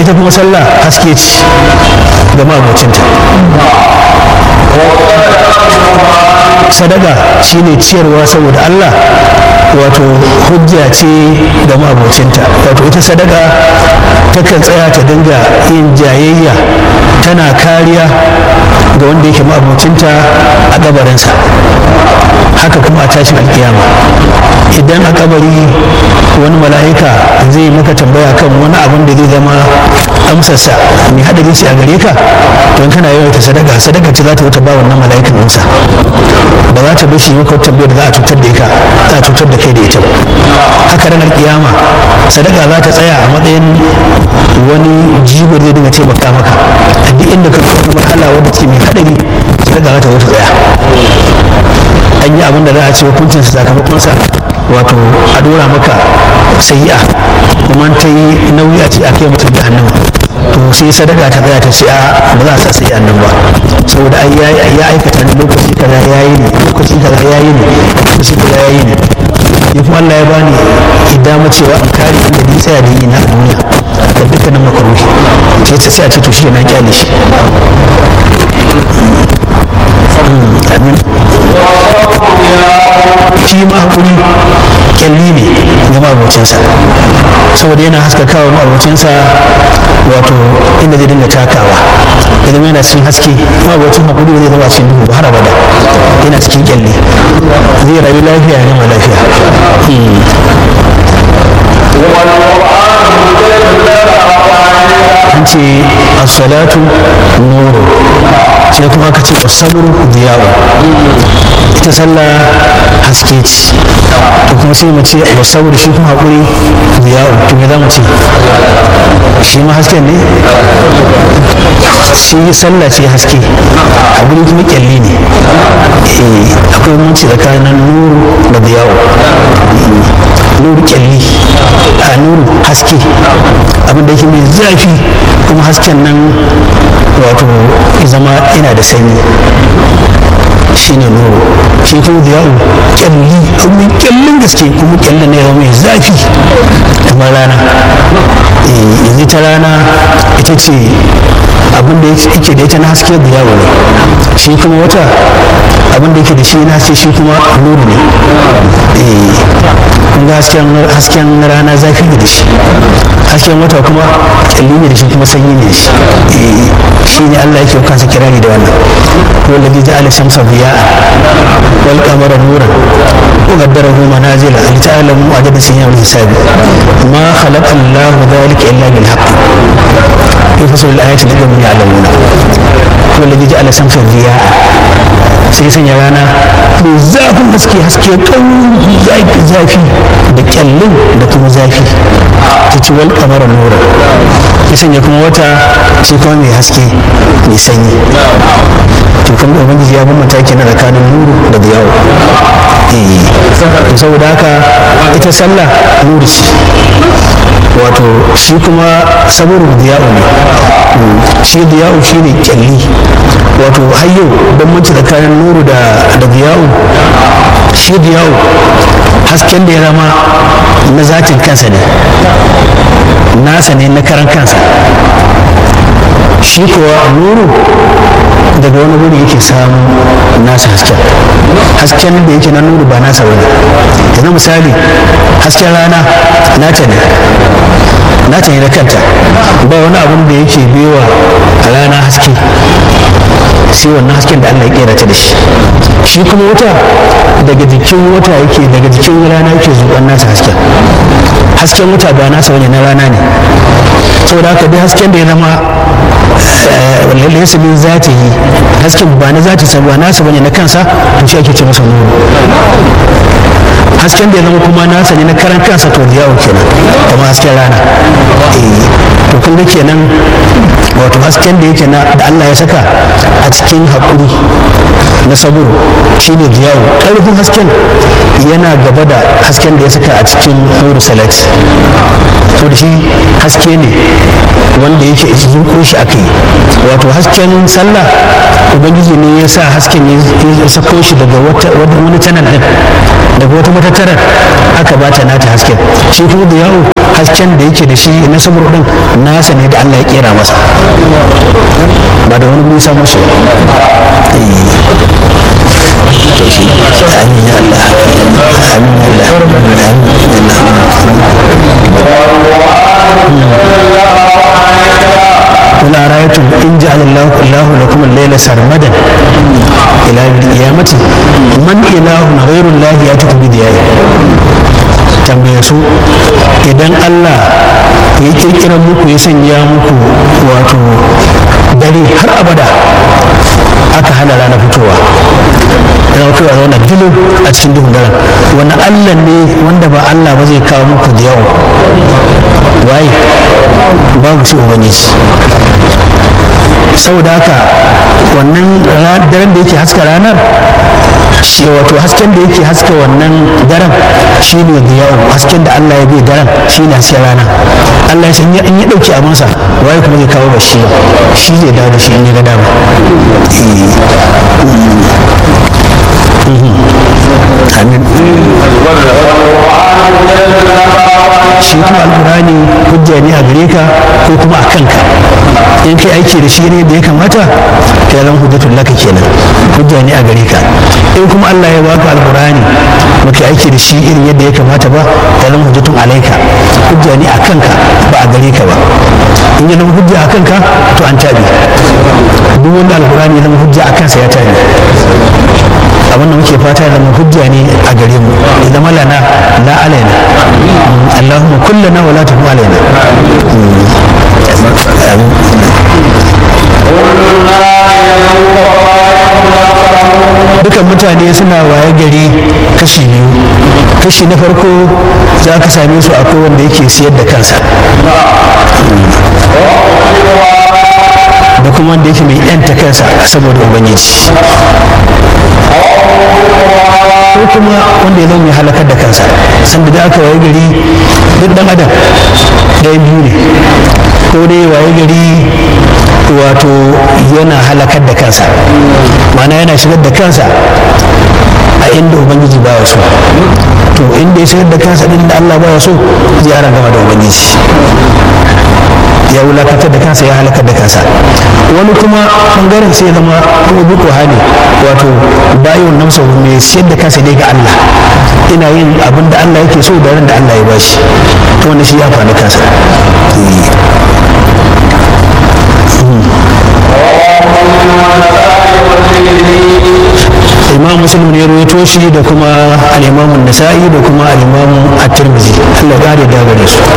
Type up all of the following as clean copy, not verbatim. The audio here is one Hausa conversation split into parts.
ita kuma sallah haske ce ga ma'abocinta. Sadaka shine ciyarwa saboda Allah, wato hujja ce ga ma'abocinta. Wato ita sadaka takan tsaya ta dinga yin jayayya, tana kariya ga wanda yake ma'abocinta a kabarinsa. Haka kuma a tashin alkiyama, idan a kabari wani mala'ika zai maka tambaya kan wani abin da zai zama amsarsa mai haɗarin shi a gare ka, to in kana yawaita sadaka, sadaka ce za ta wuta ba wannan mala'ikan amsa, ba za ta bar shi maka tambayar da za a cutar da ka, za a cutar da kai da ita. Haka ranar kiyama sadaka za ta tsaya a matsayin wani jigo zai dinga taimaka maka a duk inda ka ga matsala wadda ce mai haɗari, sadaka za ta wuta tsaya. An yi abin da za a ce hukuncinsa sakamakonsa wato a dora maka sayi'a, kuma ta yi nauyi a ce a kai mutum da hannun, to sai sadaka ta tsaya ta ce a ba za a sa sayi'a nan ba, saboda ai ya aikata ne lokaci kaza ya yi ne, lokaci kaza ya yi ne, lokaci kaza ya yi ne. Ni kuma Allah ya bani idama cewa in kare inda ni tsaya da yi na duniya da dukkanin makaruhi, sai a ce to shi na kyale shi. Amin. Shi ma hakuri kyalli ne ga mabocinsa, saboda yana haskakawa mabocinsa wato inda zai dinga takawa, ya zama yana cikin haske. Mabocin hakuri zai zama cikin duhu ba har abada, yana cikin kyalli, zai rayu lafiya ya gama lafiya. An ce as-salatu nuru, sai kuma aka ce as-sabru diyawu. Ita sallah haske ce, to kuma sai mu ce as-sabru shi kuma hakuri diyawu. To me za mu ce? Shi ma hasken ne? Shi sallah ce haske, hakuri kuma kyalli ne. Akwai munci tsakanin nuru da diyawu. Nuru kyalli, a nuru haske, abin da yake mai zafi, kuma hasken nan wato zama yana da sanyi, shi ne nuru. Shi kuma diyawu kyalli, abu mai kyallin gaske, kuma kyallin ne ya zama mai zafi kamar rana. Yanzu ta rana ita ce abin da yake da ita na haske diyawu ne, shi kuma wata abin da yake da shi na haske shi kuma nuru ne. Ga hasken rana zafi ne da shi, hasken wata kuma kyalli ne da shi, kuma sanyi ne da shi. Shi ne Allah yake kansa kirari da wannan, wanda zai ja'ala shamsa biya'a wal qamara nuran wa qaddarahu manazila li ta'lamu adada sinni wal hisabi ma khalaqa Allahu dhalika illa bil haqq yufasilu al-ayati liqawmin ya'lamuna. Wanda zai ja'ala shamsa biya'a, sai sanya rana mai zafin haske zafi da kyallin da kuma zafi, ta ci wal kamar nura. Ya sanya kuma wata shi kuma mai haske mai sanyi. To kan da ubangiji ya bambanta kenan tsakanin nuru da diyawu. Saboda haka ita sallah nuru ce, wato shi kuma saboda diyawu ne. Shi diyawu shi ne kyalli, wato hayyo bambanci tsakanin nuru da diyawu. Shi diyawu hasken da ya zama na zatin kansa ne, nasa ne na karan kansa. Shi kuwa nuru daga wani guri yake samu nasa hasken da yake na nuru ba nasa wani. Yanzu misali hasken rana nata ne na kanta, ba wani abin da yake bewa rana haske sai wannan hasken da Allah ya kera ta da shi. Shi kuma wuta daga jikin wuta yake, daga jikin rana yake zuban nasa hasken wuta ba nasa wani na rana ne. saboda haka dai hasken da ya zama lalle su bin zati yi hasken ba na zati sa ba nasa bane na kansa, to shi ake ce masa nuru. hasken da ya zama kuma nasa ne na karan kansa, to diyawo kenan kamar hasken rana. To kun ga kenan wato hasken da yake da Allah ya saka a cikin haƙuri na saburu shine diyawo. ƙarfin hasken yana gaba da hasken da ya saka a cikin nuru salati, to da shi haske ne wanda yake zuƙo shi aka yi. Wato hasken sallah ubangiji ne ya sa hasken ya sako shi daga wani tanan din, daga wata matattarar aka ba ta nata hasken. Shi kuma diyawo hasken da yake da shi na sabur din nasa ne da Allah ya kera masa ba da wani nisa mashi amin ya Allah amin ya قل أرأيتم إن جعل الله لكم الليل سرمدا إلى القيامة من إله غير الله يأتيكم بضياء tambaye su idan Allah ya kirkira muku ya sanya muku wato dare har abada aka hana rana fitowa yana fitowa zauna dilo a cikin duhun daren wani Allah ne wanda ba Allah ba zai kawo muku da yawa waye babu shi ubangiji saboda haka wannan daren da yake haska ranar shi wato hasken da yake haska wannan daren shi ne da yawa hasken da Allah ya bai daren shi ne hasken rana Allah ya san in ya dauke abinsa waye kuma zai kawo ba shi zai dawo da shi in ya ga dama amin shi kuma alkurani hujja ne a gare ka ko kuma a kanka in kai aiki da shi ne da ya kamata ka zama hujjatun laka kenan hujja ne a gare ka in kuma Allah ya baka alkurani baka aiki da shi irin yadda ya kamata ba ka zama hujjatun alaika hujja ne a kanka ba a gare ka ba in ya zama hujja a kanka to an tabi duk wanda alkurani ya zama hujja a kansa ya tabi abinda muke fata ya zama hujja ne a gare mu ya zama lana la alaina Allahumma kullana wa la tuhum alaina dukan mutane suna waye gari kashi biyu kashi na farko za ka same su akwai wanda yake siyar da kansa da kuma wanda yake mai yanta kansa saboda ubangiji ko kuma wanda ya zama mai halakar da kansa sanda da aka waye gari duk dan adam ɗaya biyu ne ko dai waye gari wato yana halakar da kansa ma'ana yana shigar da kansa a inda ubangiji baya so to inda ya shigar da kansa din da Allah baya so zai ara gama da ubangiji ya wulakantar da kansa ya halakar da kansa wani kuma bangaren sai zama rubu ko hali wato bayon namsa mai siyar da kansa ne ga Allah ina yin abin da Allah yake so da ran da Allah ya bashi to wannan shi ya amfani kansa imam muslim ne ruwaito shi da kuma al-imam an-nasa'i da kuma al-imam at-tirmidhi Allah ya kare da gare su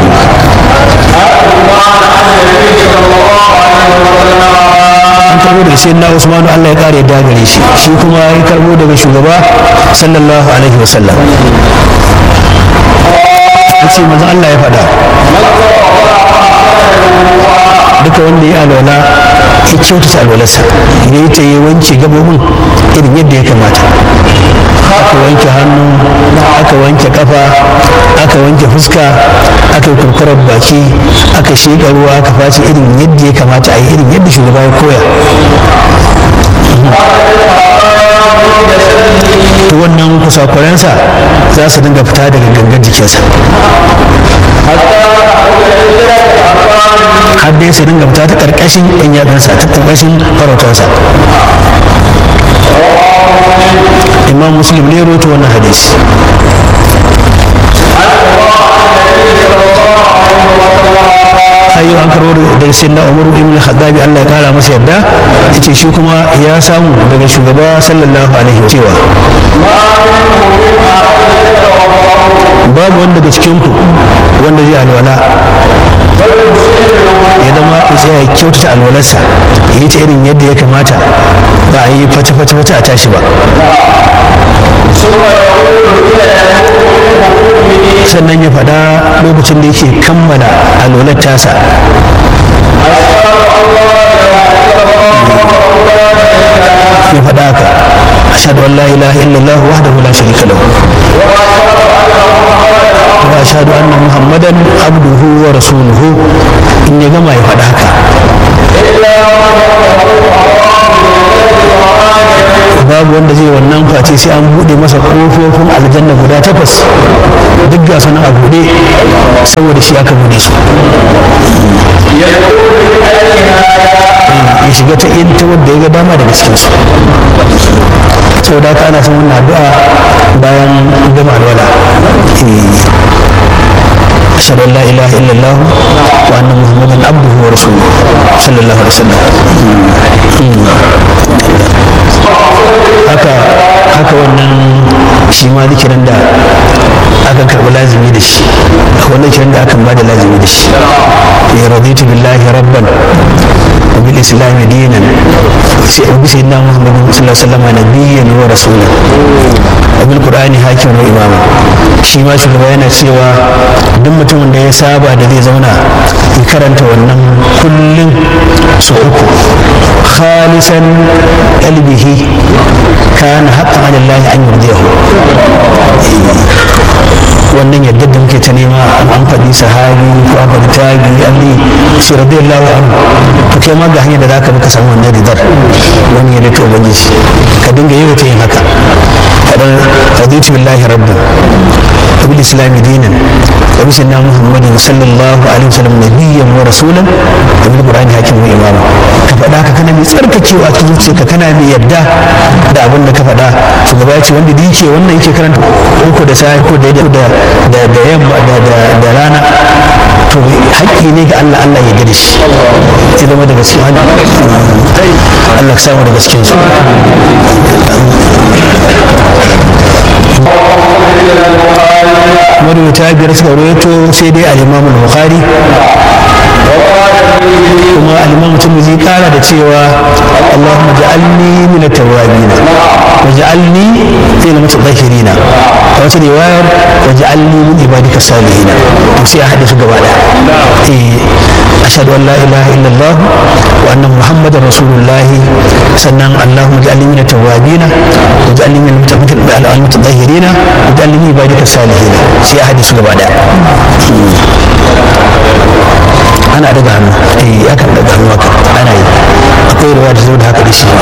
an karbo daga sayyidina Usman Allah ya kare da gare shi shi kuma ya karbo daga shugaba sallallahu alaihi wasallam yace manzo Allah ya faɗa duka wanda ya alwala ya kyautata alwalarsa ya yi ta yi wanke gabobin irin yadda ya kamata aka wanke hannu aka wanke kafa aka wanke fuska aka yi kurkurar baki aka sheƙa ruwa aka face irin yadda ya kamata a yi irin yadda shugaba ya koya to wannan kusakurensa za su dinga fita daga gangan jikinsa har dai su dinga fita ta ƙarƙashin ɗan yatsansa ta ƙarƙashin farautarsa imam muslim ne roto wannan hadisi ayyu an karbo da sai na umaru ibn al-khattabi Allah ya kara masa yadda yace shi kuma ya samu daga shugaba sallallahu alaihi cewa babu wanda daga cikin ku wanda zai alwala ya zama ya kyautata alwalarsa ya yi ta irin yadda ya kamata ba a yi fata-fata a tashi ba sannan ya faɗa lokacin da yake kammala alwalar tasa ya faɗa haka ashhadu an la ilaha illallah wahdahu la sharika lahu wa ashhadu anna muhammadan abduhu wa rasuluhu in ya gama ya faɗa haka babu wanda zai wannan face ce sai an buɗe masa ƙofofin aljanna guda 8 duk ga sunan a buɗe saboda shi aka buɗe su ya shiga ta inta wadda ya ga dama daga cikinsu saboda haka ana son wannan addu'a bayan gama alwala أشهد أن لا إله إلا الله وأن محمدا عبده ورسوله صلى الله عليه وسلم haka wannan shi ma zikirin da aka karɓi lazimi da shi wannan zikirin da aka ba da lazimi da shi ya raditu billahi rabban wa bil islam dinan wa bi sayyidina muhammadin sallallahu alaihi wasallam nabiyyan wa rasulan wa bil qur'ani hakiman wa imama shi ma shugaba yana cewa duk mutumin da ya saba da zai zauna ya karanta wannan kullum su uku khalisan qalbihi kana haqqan 'ala Allah an yurdiyahu wannan yadda da muke ta nema an faɗi sahabi ko an faɗi tabi ali shi radiyallahu anhu to kai ma ga hanyar da zaka bi ka samu wannan ridar wani yadda ta ubangiji ka dinga yi wata yin haka kadan raditu billahi rabban wa bil islam dinan wa bi sayyidina muhammadin sallallahu alaihi wasallam nabiyyan wa rasulan wa bil qur'ani hakiman wa imama ka faɗa ka kana mai tsarkakewa a cikin zuciyarka kana mai yadda da abin da ka faɗa shugaba ya ce wanda da yake wannan yake karanta uku da sai ko da yamma da rana to haƙƙi ne ga Allah Allah ya gani shi ya zama da gaske Allah ka samu da gaske su marubuta biyar suka rawaito sai dai al-Imam al-Bukhari kuma al-Imam Tirmidhi kara da cewa Allahumma ja'alni min at-tawwabin wa ja'alni min al-mutatahhirin a wata riwayar wa ja'alni min ibadika salihin to sai a hada su gaba da ashhadu an la ilaha illallah wa anna muhammadar rasulullah sannan Allahumma ja'alni min at-tawwabin wa ja'alni min al-mutatahhirin wa ja'alni min ibadika salihin sai a hada su gaba da ana daga hannu akan daga hannu haka ana yi akwai ruwa da zo da haka da shi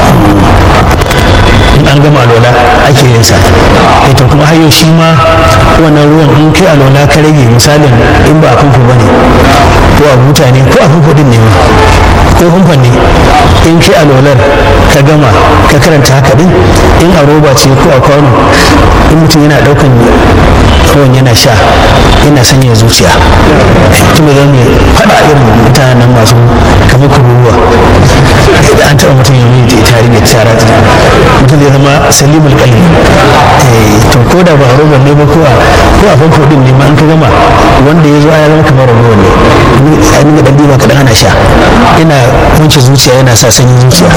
in an gama alwala ake yin sa to kuma hayo shi ma wannan ruwan in kai alwala ka rage misalin in ba a famfo ba ne ko a buta ne ko a famfo din ne ko famfon ne in kai alwalar ka gama ka karanta haka din in a roba ce ko a kwano in mutum yana daukan ruwan yana sha yana sanya zuciya kuma zan yi faɗa irin mutanen masu kamar kururuwa da an taɓa mutum yanzu ya tare da tsara mutum zai zama salimul kalbi to ko da ba roban ne ba ko a famfo din ne ma an ka gama wanda ya zo ya zama kamar roban ne a dinga dan diba kaɗan ana sha yana kunce zuciya yana sa sanyin zuciya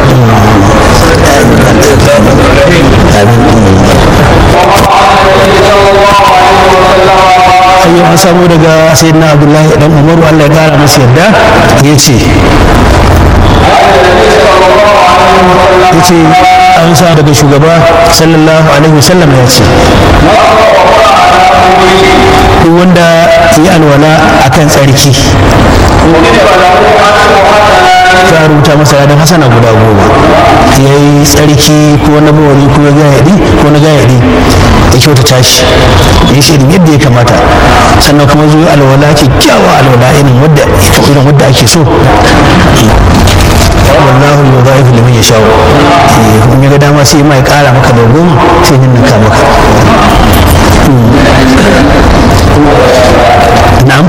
ayyau an samu daga sayyidina abdullahi dan umaru Allah ya kara masa yadda ya ce an sa daga shugaba sallallahu alaihi wasallam ya ce duk wanda ya alwala akan tsarki za a rubuta masa ladan hasana guda 10 ya yi tsarki ko na bawari ko na gayadi ya kyauta tashi ya shi yadda ya kamata sannan kuma zuwa alwala kyakkyawa alwala irin wadda ake so wallahu yudhaifu liman yasha in ya ga dama sai mai kara maka da 10 sai yin naka maka na'am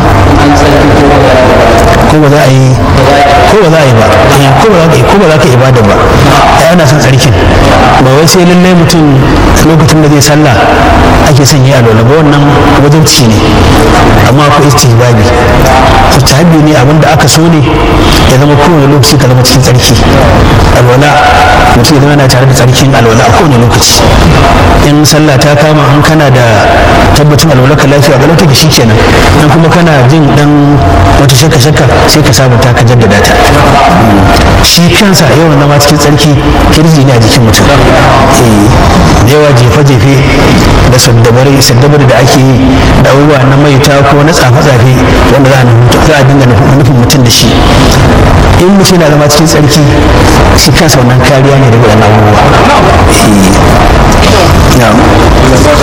ko ba za a yi ba ko ba za ka ibada ba ai ana son tsarkin ba wai sai lallai mutum lokacin da zai sallah ake son yi alwala ba wannan wajibci ne amma ko istihbabi mustahabi ne abinda aka so ne ya zama kowane lokaci ka zama cikin tsarki alwala mutum ya zama yana tare da tsarkin alwala a kowane lokaci in sallah ta kama an kana da tabbacin alwala ka lafiya ga lokaci shikenan dan kuma kana jin dan wata shakka sai ka sabunta ka jaddada ta shi kansa yawan zama cikin tsarki kirji ne a jikin mutum da yawa jefe-jefe da saddabar da ake yi da abubuwa na maita ko na tsafe-tsafe wanda za a dinga nufin mutum da shi in mutum na zama cikin tsarki shi kansa wannan kariya ne daga wannan abubuwa na'am